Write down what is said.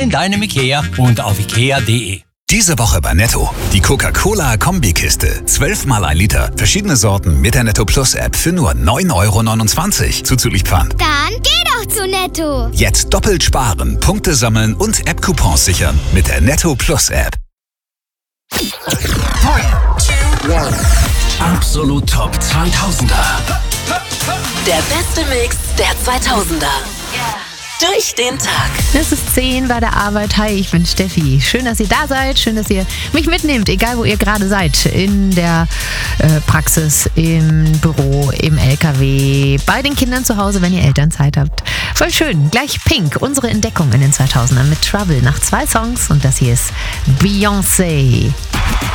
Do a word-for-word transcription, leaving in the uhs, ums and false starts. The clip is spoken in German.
in deinem Ikea und auf ikea punkt de. Diese Woche bei Netto. Die Coca-Cola-Kombikiste. zwölf mal ein Liter. Verschiedene Sorten mit der Netto Plus App für nur neun Euro neunundzwanzig. Zuzüglich Pfand. Dann geh doch zu Netto. Jetzt doppelt sparen, Punkte sammeln und App-Coupons sichern mit der Netto Plus App. Absolut Top zweitausender. Der beste Mix der zweitausender. Durch den Tag. Es ist zehn bei der Arbeit. Hi, ich bin Steffi. Schön, dass ihr da seid. Schön, dass ihr mich mitnehmt, egal wo ihr gerade seid. In der äh, Praxis, im Büro, im L K W, bei den Kindern zu Hause, wenn ihr Elternzeit habt. Voll schön. Gleich Pink, unsere Entdeckung in den zweitausendern mit Trouble nach zwei Songs. Und das hier ist Beyoncé.